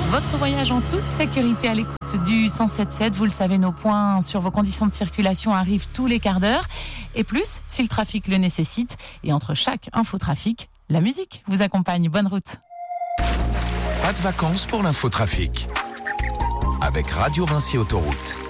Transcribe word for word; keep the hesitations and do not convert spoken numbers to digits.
Votre voyage en toute sécurité à l'écoute du cent sept sept. Vous le savez, nos points sur vos conditions de circulation arrivent tous les quarts d'heure. Et plus, si le trafic le nécessite. Et entre chaque infotrafic, la musique vous accompagne. Bonne route. Pas de vacances pour l'infotrafic. Avec Radio Vinci Autoroute.